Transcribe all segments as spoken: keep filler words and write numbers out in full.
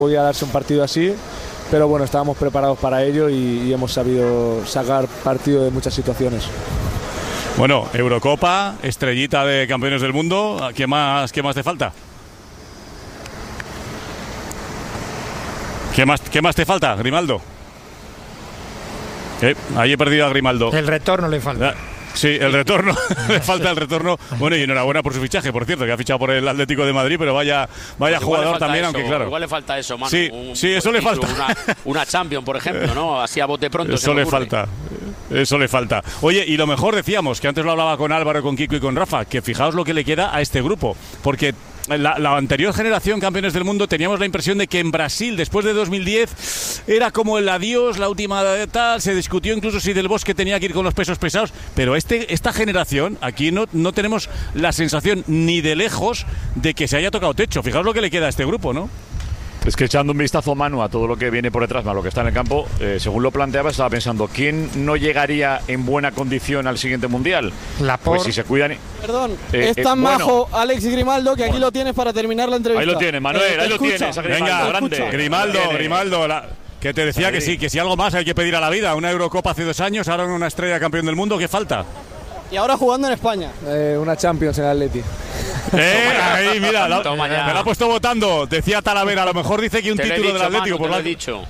Podía darse un partido así, pero bueno, estábamos preparados para ello y, y hemos sabido sacar partido de muchas situaciones. Bueno, Eurocopa, estrellita de campeones del mundo, ¿qué más, qué más te falta? ¿Qué más, qué más te falta, Grimaldo? Eh, ahí he perdido a Grimaldo. El retorno le falta. Sí, el retorno, le falta el retorno. Bueno, y enhorabuena por su fichaje, por cierto, que ha fichado por el Atlético de Madrid, pero vaya, vaya pues jugador también, eso, aunque claro. Igual le falta eso, Manu. Sí, un, sí, eso le falta. Una, una Champions, por ejemplo, ¿no? Así a bote pronto. Eso le falta. Eso le falta. Oye, y lo mejor decíamos, que antes lo hablaba con Álvaro, con Kiko y con Rafa, que fijaos lo que le queda a este grupo, porque La, la anterior generación campeones del mundo teníamos la impresión de que en Brasil después de dos mil diez era como el adiós, la última tal, se discutió incluso si Del Bosque tenía que ir con los pesos pesados, pero este, esta generación aquí no, no tenemos la sensación ni de lejos de que se haya tocado techo. Fijaos lo que le queda a este grupo, ¿no? Es que echando un vistazo, Manu, a todo lo que viene por detrás, más lo que está en el campo, eh, según lo planteaba, estaba pensando, ¿quién no llegaría en buena condición al siguiente Mundial? La por... Pues si se cuidan... Perdón, eh, es tan eh, majo bueno. Alex Grimaldo que aquí Bueno. lo tienes para terminar la entrevista. Ahí lo tienes, Manuel, Eh, ahí lo escucha. tienes. A Grimaldo, Venga, grande. Grimaldo, Grimaldo, la, que te decía que sí, que si algo más hay que pedir a la vida. Una Eurocopa hace dos años, ahora una estrella campeón del mundo, ¿qué falta? Y ahora jugando en España. Eh, una Champions en el Atleti. Eh, ahí, mira, la, Toma ya. me la ha puesto votando. Decía Talavera, a lo mejor dice que un Te lo he título dicho, del Atlético. Manu, Por te la... lo he dicho.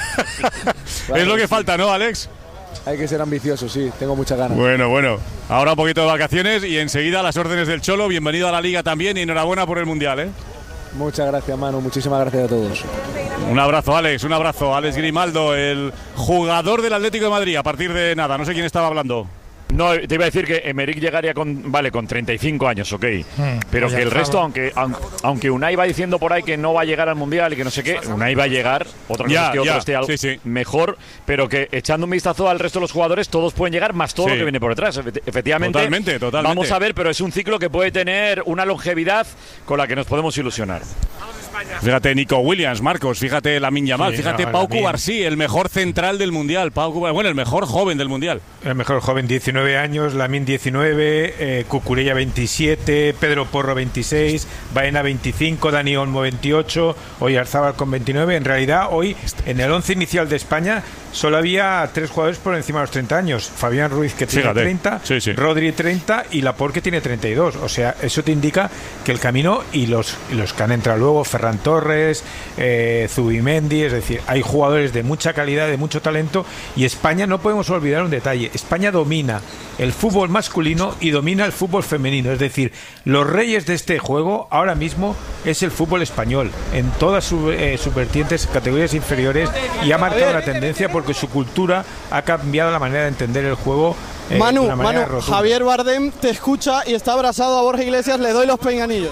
Es lo que falta, ¿no, Alex? Hay que ser ambicioso, sí, tengo muchas ganas. Bueno, bueno. Ahora un poquito de vacaciones y enseguida a las órdenes del Cholo. Bienvenido a la Liga también y enhorabuena por el Mundial, ¿eh? Muchas gracias, Manu, muchísimas gracias a todos. Un abrazo, Alex, un abrazo. Alex Grimaldo, el jugador del Atlético de Madrid, a partir de nada. No sé quién estaba hablando. No, te iba a decir que Emerick llegaría con, vale, con treinta y cinco años, ok. Hmm, Pero pues que el ya resto, estaba. aunque, aun- aunque Unai va diciendo por ahí que no va a llegar al Mundial y que no sé qué, Unai va a llegar, otra cosa Ya, es que otro ya, esté algo sí, sí. mejor, pero que echando un vistazo al resto de los jugadores, todos pueden llegar, más todo Sí. lo que viene por detrás. Efect- Efectivamente, Totalmente, totalmente. vamos a ver, pero es un ciclo que puede tener una longevidad con la que nos podemos ilusionar. Fíjate, Nico Williams, Marcos, fíjate Lamine Yamal, Sí, fíjate no, Pau Lamine. Cubarsí, el mejor central del Mundial. Pau Cubar- bueno, el mejor joven del Mundial. El mejor joven, diecinueve años, Lamine diecinueve, eh, Cucurella veintisiete, Pedro Porro veintiséis, Baena veinticinco, Dani Olmo veintiocho, Oyarzábal con veintinueve. En realidad, hoy, en el once inicial de España, solo había tres jugadores por encima de los treinta años. Fabián Ruiz, que tiene Fíjate. treinta, Sí, sí. Rodri treinta y Laporte, que tiene treinta y dos. O sea, eso te indica que el camino y los, y los que han entrado luego, Ferran Torres, eh, Zubimendi, es decir, hay jugadores de mucha calidad, de mucho talento, y España, no podemos olvidar un detalle, España domina el fútbol masculino y domina el fútbol femenino, es decir, los reyes de este juego ahora mismo es el fútbol español, en todas sus eh, sus vertientes, categorías inferiores, y ha marcado la tendencia porque su cultura ha cambiado la manera de entender el juego. Eh, Manu, de una manera Manu, rotunda. Javier Bardem te escucha y está abrazado a Borja Iglesias, le doy los pinganillos.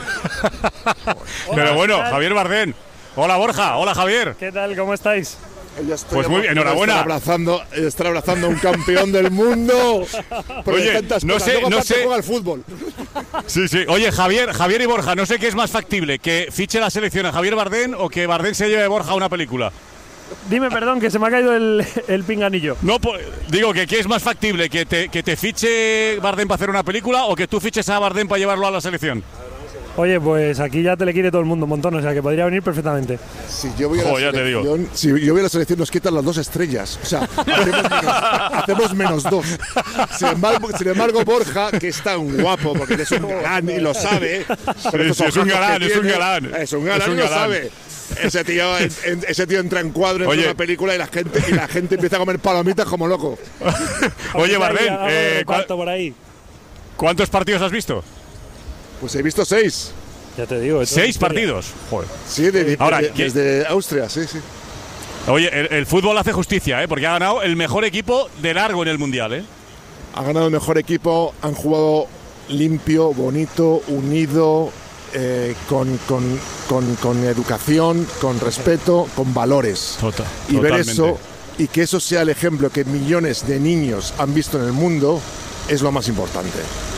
Pero bueno, Javier Bardem. Hola Borja, hola Javier. ¿Qué tal? ¿Cómo estáis? Ya estoy Pues muy bien, enhorabuena. Estar abrazando, estar abrazando a un campeón del mundo. Porque Oye, tantas no cosas. sé, Luego no aparte sé. juega al fútbol. Sí, sí. Oye, Javier, Javier y Borja, no sé qué es más factible, que fiche la selección a Javier Bardem o que Bardem se lleve a Borja a una película. Dime, perdón, que se me ha caído el, el pinganillo. No, pues, digo que qué es más factible, que te, que te fiche Bardem para hacer una película o que tú fiches a Bardem para llevarlo a la selección. Oye, pues aquí ya te le quiere todo el mundo un montón, o sea que podría venir perfectamente. Si yo voy a Jo, la ya te digo. selección, si yo voy a la selección nos quitan las dos estrellas. O sea, hacemos menos, hacemos menos dos. Sin embargo, sin embargo, Borja, que es tan guapo, porque él es un galán y lo sabe. Sí, sí, es un galán, es un galán. Es un galán Es un y lo galán. sabe. Ese tío, en- en- ese tío entra en cuadro en Oye. una película y la gente y la gente empieza a comer palomitas como loco. Oye, Aunque Bardem, haya algo de eh, reparto ¿cuál- por ahí. ¿cuántos partidos has visto? Pues he visto seis. Ya te digo. esto es Seis historia. partidos. Joder. Sí, de- de- Ahora, de- ¿qué- desde Austria, sí, sí. Oye, el, el fútbol hace justicia, ¿eh? Porque ha ganado el mejor equipo de largo en el Mundial, ¿eh? Ha ganado el mejor equipo, han jugado limpio, bonito, unido, eh, con, con, con, con educación, con respeto, con valores. Total, Y ver totalmente. eso, y que eso sea el ejemplo que millones de niños han visto en el mundo, es lo más importante.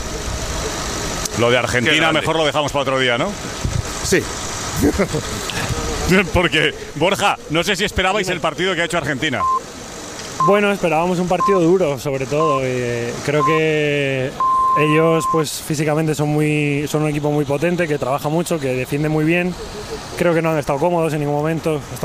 Lo de Qué Argentina grande. mejor lo dejamos para otro día, ¿no? Sí. Porque, Borja, no sé si esperabais el partido que ha hecho Argentina. Bueno, esperábamos un partido duro, sobre todo. eh, creo que Ellos pues físicamente son muy son un equipo muy potente, que trabaja mucho, que defiende muy bien. Creo que no han estado cómodos en ningún momento.